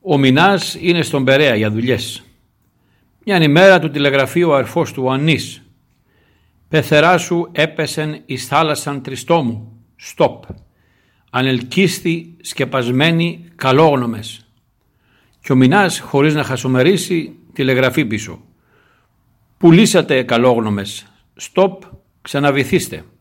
Ο Μινάς είναι στον Περαία για δουλειές. Μιαν ημέρα του τηλεγραφεί ο αρφός του ο Ανής. Πεθερά σου έπεσεν εις θάλασσαν τριστόμου. Στοπ. Ανελκύστη σκεπασμένοι καλόγνωμες. Και ο Μινάς χωρίς να χασομερίσει τηλεγραφεί πίσω. Πουλήσατε καλόγνωμες. Στοπ, ξαναβυθίστε.